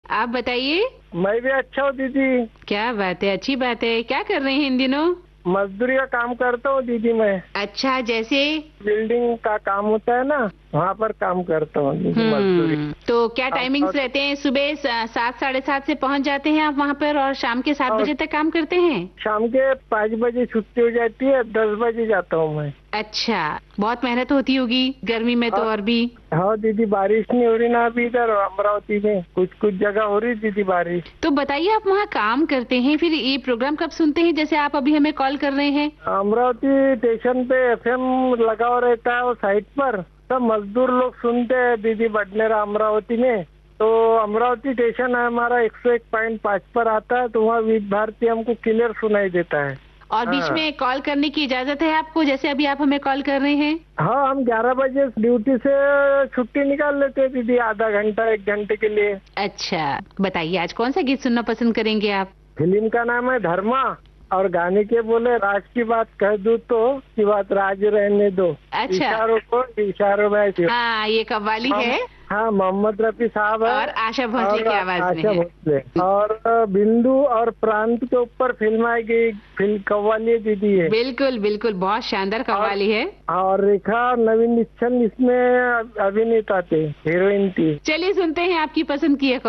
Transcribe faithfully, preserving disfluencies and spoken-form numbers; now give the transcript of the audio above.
आप बताइए। मैं भी अच्छा हूँ दीदी। क्या बात है, अच्छी बात है। क्या कर रहे हैं इन दिनों? मजदूरी का काम करता हूँ दीदी मैं। अच्छा, जैसे? बिल्डिंग का काम होता है ना, वहाँ पर काम करता हूँ दीदी, मजदूरी। हम्म तो क्या टाइमिंग्स रहते हैं? सुबह स- सात साढ़े सात से पहुंच जाते हैं आप वहाँ पर और शाम के सात और बजे तक काम करते हैं? शाम के पाँच बजे छुट्टी हो जाती है, दस बजे जाता हूँ मैं। अच्छा, बहुत मेहनत होती होगी गर्मी में तो हाँ और भी। हाँ दीदी, बारिश नहीं हो रही ना अभी इधर अमरावती में, कुछ कुछ जगह हो रही दीदी बारिश। तो बताइए, आप वहाँ काम करते हैं, फिर ये प्रोग्राम कब सुनते हैं जैसे आप अभी हमें कॉल कर रहे हैं? अमरावती स्टेशन पे एफएम लगा हुआ रहता है वो साइट पर, सब मजदूर लोग सुनते हैं दीदी बडनेरा अमरावती में। तो अमरावती स्टेशन है हमारा एक सौ एक पॉइंट पाँच पर आता है, तो वहाँ विविध भारती हमको क्लियर सुनाई देता है। और बीच हाँ में कॉल करने की इजाजत है आपको, जैसे अभी आप हमें कॉल कर रहे हैं? हाँ, हम ग्यारह बजे ड्यूटी से छुट्टी निकाल लेते हैं दीदी, आधा घंटा एक घंटे के लिए। अच्छा, बताइए आज कौन सा गीत सुनना पसंद करेंगे आप? फिल्म का नाम है धर्मा, और गाने के बोले राज की बात कह दूं तो की बात राज रहने दो, अच्छा। इशारों को इशारों में ऐसे। हाँ, ये कव्वाली है। हाँ, मोहम्मद रफी साहब है और आशा भोसले और की आवाज में आशा है। भोसले, और बिंदु और प्रांत के ऊपर फिल्म आएगी, फिल्म कव्वाली दीदी है। बिल्कुल बिल्कुल, बहुत शानदार कव्वाली है। और रेखा नवीन निश्चल इसमें अभिनेता थे, हीरोइन थी। चलिए सुनते हैं आपकी पसंद की